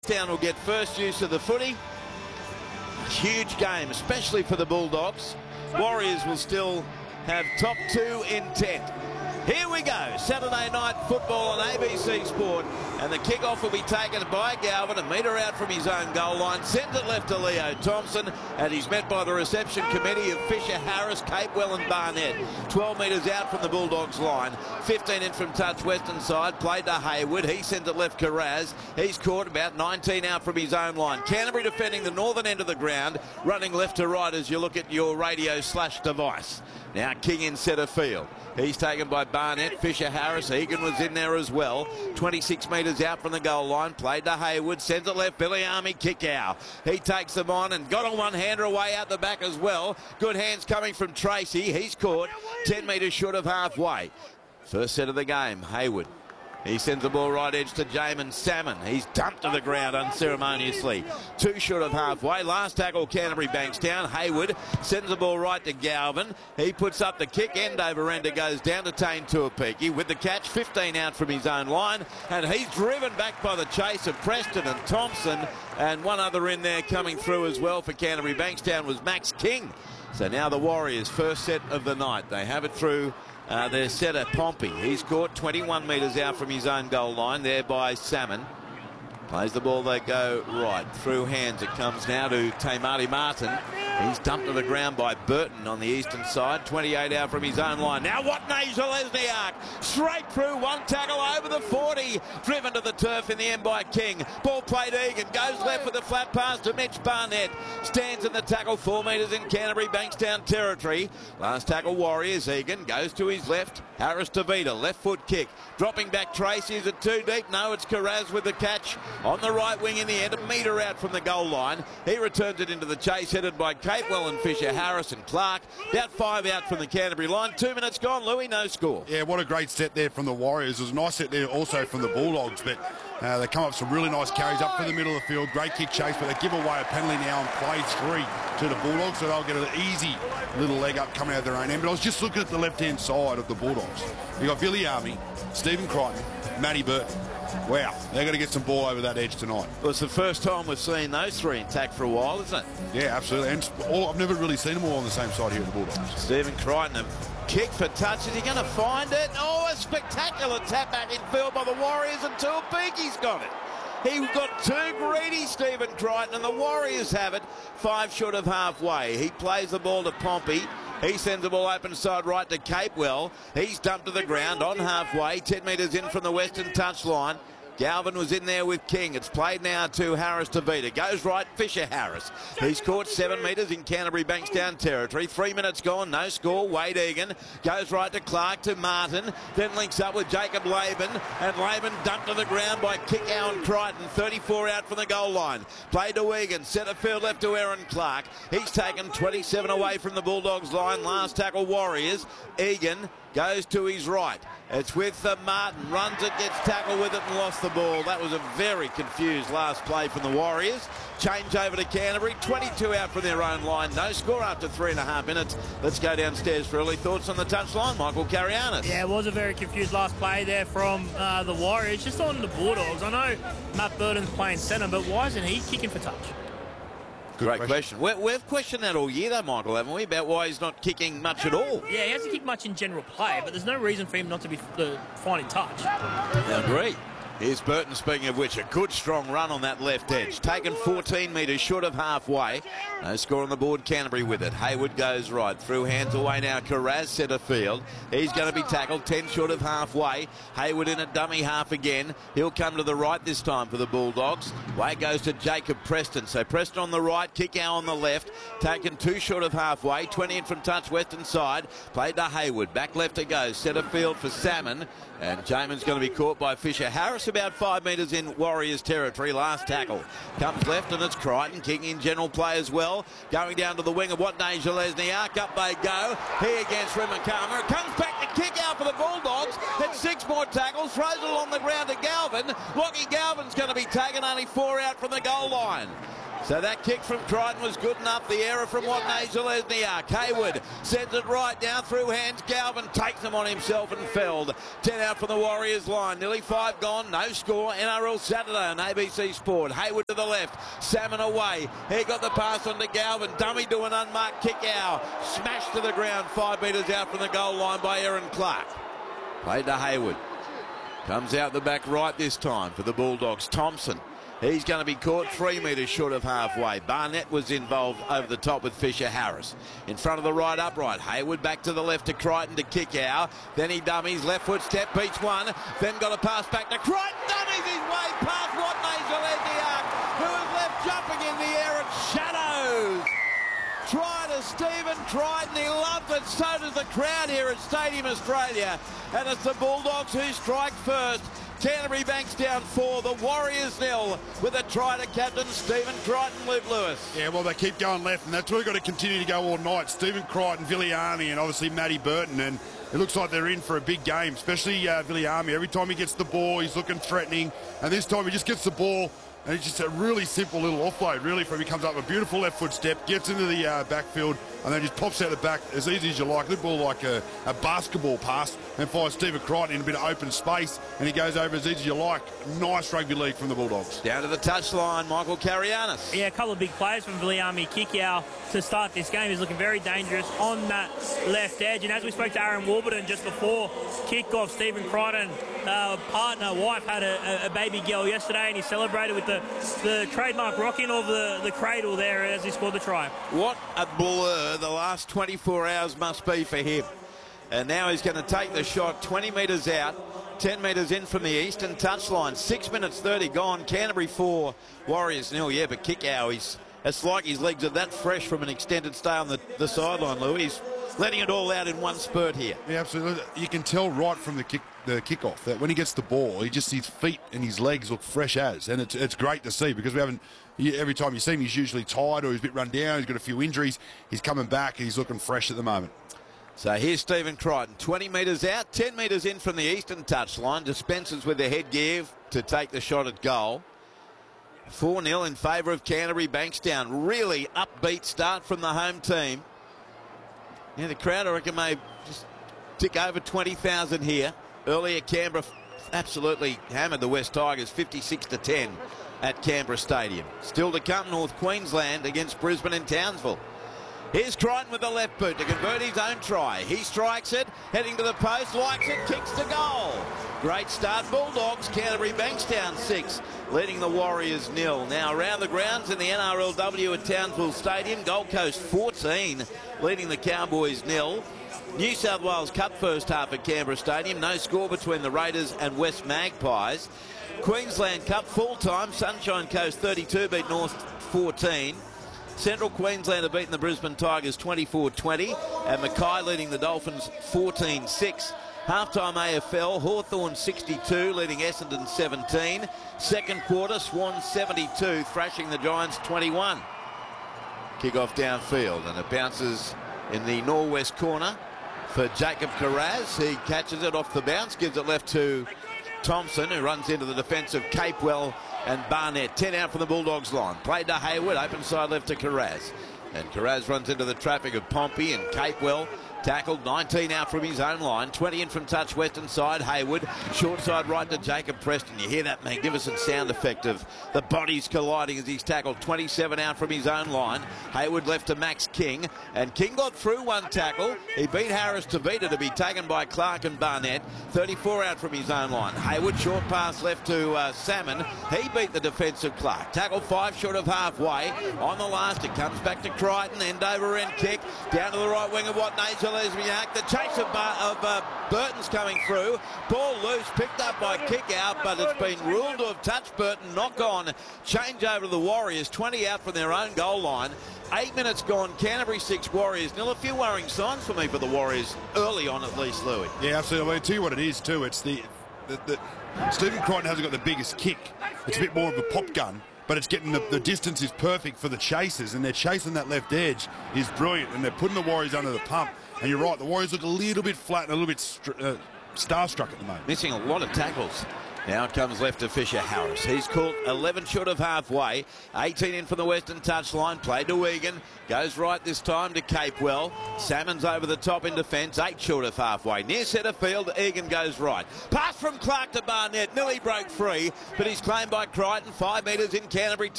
Bankstown will get first use of the footy. Huge game, especially for the Bulldogs. Warriors will still have top two intent. Here we go, Saturday night football on ABC Sport, and the kickoff will be taken by Galvin, a metre out from his own goal line, sends it left to Leo Thompson, and he's met by the reception committee of Fisher, Harris, Capewell and Barnett. 12 metres out from the Bulldogs line, 15 in from touch western side, played to Hayward, he sends it left Carraz, he's caught about 19 out from his own line. Canterbury defending the northern end of the ground, running left to right as you look at your radio/device. Now King in centre field. He's taken by Barnett, Fisher, Harris, Egan was in there as well. 26 metres out from the goal line, played to Hayward, sends it left, Billy Army kick out. He takes them on and got a one-hander away out the back as well. Good hands coming from Tracy, he's caught 10 metres short of halfway. First set of the game, Hayward. He sends the ball right edge to Jamin Salmon. He's dumped to the ground unceremoniously. Two short of halfway. Last tackle, Canterbury Bankstown. Hayward sends the ball right to Galvin. He puts up the kick. End over ender goes down to Tane Tuapiki with the catch. 15 out from his own line. And he's driven back by the chase of Preston and Thompson. And one other in there coming through as well for Canterbury Bankstown was Max King. So now the Warriors, first set of the night. They have it through their setter Pompey. He's caught 21 metres out from his own goal line there by Salmon. Plays the ball, they go right. Through hands it comes now to Tamati Martin. He's dumped to the ground by Burton on the eastern side. 28 out from his own line. Now Watney Lesniak. Straight through, one tackle over the 40. Driven to the turf in the end by King. Ball played Egan. Goes left with a flat pass to Mitch Barnett. Stands in the tackle 4 metres in Canterbury Bankstown territory. Last tackle Warriors. Egan goes to his left. Harris to Vita. Left foot kick. Dropping back Tracy. Is it too deep? No, it's Carraz with the catch. On the right wing in the end, a metre out from the goal line. He returns it into the chase, headed by Capewell and Fisher, Harris and Clark. About 5 out from the Canterbury line. 2 minutes gone, Louis, no score. Yeah, what a great set there from the Warriors. It was a nice set there also from the Bulldogs, but they come up some really nice carries up for the middle of the field. Great kick chase, but they give away a penalty now and play 3 to the Bulldogs, so they'll get an easy little leg up coming out of their own end. But I was just looking at the left-hand side of the Bulldogs. You've got Billy Army, Stephen Crichton, Matty Burton. Wow, they're going to get some ball over that edge tonight. Well, it's the first time we've seen those 3 intact for a while, isn't it? Yeah, absolutely. And I've never really seen them all on the same side here at the Bulldogs. Stephen Crichton, a kick for touch. Is he going to find it? Oh, a spectacular tap back in field by the Warriors, and Tuapiki's got it. He got too greedy, Stephen Crichton, and the Warriors have it 5 short of halfway. He plays the ball to Pompey. He sends the ball open side right to Capewell. He's dumped to the ground on halfway, 10 metres in from the western touch line. Galvin was in there with King. It's played now to Harris to Vita. Goes right, Fisher Harris. He's caught 7 metres in Canterbury Bankstown territory. 3 minutes gone, no score. Wade Egan goes right to Clark to Martin. Then links up with Jacob Laban. And Laban dumped to the ground by Kickow and Crichton. 34 out from the goal line. Played to Egan. Centre field left to Aaron Clark. He's taken 27 away from the Bulldogs line. Last tackle Warriors. Egan goes to his right. It's with Martin. Runs it, gets tackled with it and lost the ball. That was a very confused last play from the Warriors. Change over to Canterbury. 22 out from their own line. No score after 3.5 minutes. Let's go downstairs for early thoughts on the touchline. Michael Carianis. Yeah, it was a very confused last play there from the Warriors. Just on the Bulldogs. I know Matt Burton's playing centre, but why isn't he kicking for touch? Great question. We've questioned that all year, though, Michael, haven't we, about why he's not kicking much at all? Yeah, he hasn't kicked much in general play, but there's no reason for him not to be finding touch. I agree. Here's Burton, speaking of which, a good strong run on that left edge. Taken 14 metres short of halfway. No score on the board, Canterbury with it. Hayward goes right. Through hands away now, Carraz centre field. He's going to be tackled 10 short of halfway. Hayward in a dummy half again. He'll come to the right this time for the Bulldogs. Way goes to Jacob Preston. So Preston on the right, Kickow on the left. Taken 2 short of halfway. 20 in from touch western side. Played to Hayward. Back left to go. Centre field for Salmon. And Jamin's going to be caught by Fisher. Harris about 5 metres in Warriors territory. Last tackle. Comes left and it's Crichton. Kicking in general play as well. Going down to the wing of Watney Lesniak. Up they go. He against Rimakama. It comes back to kick out for the Bulldogs. It's 6 more tackles. Throws it along the ground to Galvin. Lockie Galvin's going to be taken. Only 4 out from the goal line. So that kick from Crichton was good enough. The error from Watney Zelezniak. Hayward sends it right down through hands. Galvin takes them on himself and felled. 10 out from the Warriors line. Nearly 5 gone. No score. NRL Saturday on ABC Sport. Hayward to the left. Salmon away. He got the pass on to Galvin. Dummy to an unmarked kick out. Smashed to the ground 5 metres out from the goal line by Aaron Clark. Played to Hayward. Comes out the back right this time for the Bulldogs. Thompson. He's going to be caught 3 metres short of halfway. Barnett was involved over the top with Fisher Harris. In front of the right upright. Hayward back to the left to Crichton to kick out. Then he dummies. Left foot step beats one. Then got a pass back to Crichton. Dummies his way past Watney Zelezniak, who is left jumping in the air at shadows. Try to Stephen Crichton. He loves it. So does the crowd here at Stadium Australia. And it's the Bulldogs who strike first. Canterbury Bankstown 4, the Warriors 0, with a try to captain Stephen Crichton, Luke Lewis. Yeah, well, they keep going left, and that's where we've got to continue to go all night. Stephen Crichton, Viliami, and obviously Matty Burton, and it looks like they're in for a big game, especially Viliami. Every time he gets the ball, he's looking threatening, and this time he just gets the ball, and it's just a really simple little offload, really, from he comes up a beautiful left foot step, gets into the backfield, and then just pops out the back as easy as you like. The ball like a basketball pass, and finds Stephen Crichton in a bit of open space, and he goes over as easy as you like. Nice rugby league from the Bulldogs. Down to the touchline, Michael Carianis. Yeah, a couple of big plays from Viliami Kikau to start this game. He's looking very dangerous on that left edge. And as we spoke to Aaron Warburton just before kickoff, Stephen Crichton, wife had a baby girl yesterday, and he celebrated with the trademark rocking of the cradle there as he scored the try. What a blur the last 24 hours must be for him. And now he's going to take the shot 20 metres out, 10 metres in from the eastern touchline. 6 minutes 30 gone. Canterbury 4, Warriors 0. Yeah, but Kikau, it's like his legs are that fresh from an extended stay on the sideline, Louis. He's letting it all out in one spurt here. Yeah, absolutely. You can tell right from the kickoff that when he gets the ball, his feet and his legs look fresh as, and it's great to see, because we haven't. Every time you see him, he's usually tired or he's a bit run down. He's got a few injuries. He's coming back and he's looking fresh at the moment. So here's Stephen Crichton, 20 metres out, 10 metres in from the eastern touchline. Dispenses with the headgear to take the shot at goal. 4-0 in favour of Canterbury Bankstown. Really upbeat start from the home team. Yeah, the crowd, I reckon, may just tick over 20,000 here. Earlier, Canberra absolutely hammered the West Tigers 56-10 at Canberra Stadium. Still to come, North Queensland against Brisbane and Townsville. Here's Crichton with the left boot to convert his own try. He strikes it, heading to the post, likes it, kicks the goal. Great start, Bulldogs. Canterbury Bankstown 6, leading the Warriors 0. Now around the grounds in the NRLW at Townsville Stadium, Gold Coast 14, leading the Cowboys 0. New South Wales Cup first half at Canberra Stadium. No score between the Raiders and West Magpies. Queensland Cup full time. Sunshine Coast 32 beat North 14. Central Queensland have beaten the Brisbane Tigers 24-20, and Mackay leading the Dolphins 14-6. Halftime AFL, Hawthorn 62 leading Essendon 17. Second quarter, Swans 72 thrashing the Giants 21. Kick-off downfield, and it bounces in the northwest corner for Jacob Carraz. He catches it off the bounce, gives it left to Thompson, who runs into the defence of Capewell and Barnett. 10 out from the Bulldogs line. Played to Hayward, open side left to Carraz. And Carraz runs into the traffic of Pompey, and Capewell tackled. 19 out from his own line. 20 in from touch western side. Hayward, short side right to Jacob Preston. You hear that magnificent sound effect of the bodies colliding as he's tackled. 27 out from his own line. Hayward left to Max King, and King got through one tackle. He beat Harris Tavita to be taken by Clark and Barnett. 34 out from his own line. Hayward, short pass left to Salmon. He beat the defence of Clark. Tackle 5 short of halfway. On the last, it comes back to Crichton. End over end kick. Down to the right wing of Watney Zelezniak. The chase of Burton's coming through. Ball loose, picked up by kick out, but it's been ruled to have touched Burton. Knock on. Change over to the Warriors. 20 out from their own goal line. 8 minutes gone. Canterbury 6, Warriors 0. A few worrying signs for me for the Warriors early on, at least, Louis. Yeah, absolutely. I'll tell you what it is too. It's the Stephen Crichton hasn't got the biggest kick. It's a bit more of a pop gun, but it's getting the distance is perfect for the chasers, and they're chasing that left edge is brilliant, and they're putting the Warriors under the pump. And you're right, the Warriors look a little bit flat and a little bit starstruck at the moment. Missing a lot of tackles. Now it comes left to Fisher Harris. He's caught 11 short of halfway. 18 in from the western touchline. Played to Egan. Goes right this time to Capewell. Salmon's over the top in defence. 8 short of halfway. Near centre field. Egan goes right. Pass from Clark to Barnett. Nearly broke free, but he's claimed by Crichton. 5 metres in Canterbury.